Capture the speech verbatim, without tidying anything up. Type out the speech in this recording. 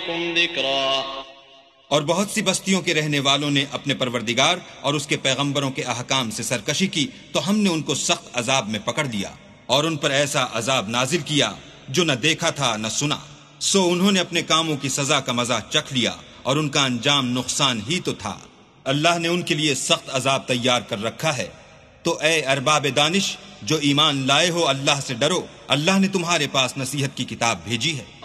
और बहुत सी बस्तियों के रहने वालों ने अपने परवरदिगार और उसके पैगंबरों के अहकाम से सरकशी की तो हमने उनको सख्त अजाब में पकड़ दिया और उन पर ऐसा अजाब नाजिल किया जो न देखा था न सुना। सो उन्होंने अपने कामों की सजा का मजा चख लिया और उनका अंजाम नुकसान ही तो था। अल्लाह ने उनके लिए सख्त अजाब तैयार कर रखा है। तो ए अरबाब दानिश जो ईमान लाए हो, अल्लाह से डरो। अल्लाह ने तुम्हारे पास नसीहत की किताब भेजी है।